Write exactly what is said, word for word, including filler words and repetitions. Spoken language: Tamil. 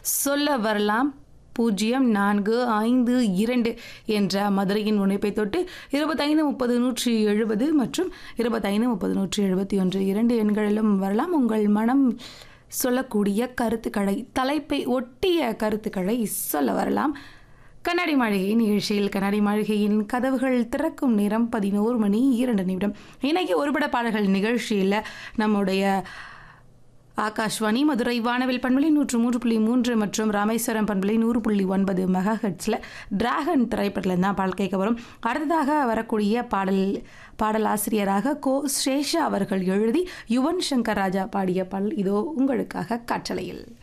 சொல்ல வரலாம் பூஜ்ஜியம் நான்கு ஐந்து இரண்டு என்ற மதுரையின் முனைப்பை தொட்டு இருபத்தைந்து முப்பது நூற்றி எழுபது மற்றும் இருபத்தைந்து முப்பது நூற்றி எழுபத்தி ஒன்று இரண்டு எண்களிலும் வரலாம். உங்கள் மனம் சொல்லக்கூடிய கருத்துக்களை, தலைப்பை ஒட்டிய கருத்துக்களை சொல்ல வரலாம். கண்ணாடி மாளிகை நிகழ்ச்சியில் கண்ணாடி மாளிகையின் கதவுகள் திறக்கும் நேரம் பதினோரு மணி இரண்டு நிமிடம். இன்னைக்கு ஒருபட பாடல்கள் நிகழ்ச்சியில் நம்முடைய ஆகாஷ்வாணி மதுரை வானவில் பண்பலை நூற்று மூன்று புள்ளி மூன்று மற்றும் ராமேஸ்வரம் பண்பலை நூறு புள்ளி ஒன்பது மெகா ஹெட்ஸில் டிராகன் திரைப்படத்தில் தான் பாடல் கேட்க வரும். அடுத்ததாக வரக்கூடிய பாடல் பாடலாசிரியராக கோ ஸ்ரேஷா அவர்கள் எழுதி யுவன் சங்கர் ராஜா பாடிய பாடல் இதோ உங்களுக்காக காற்றலையில்.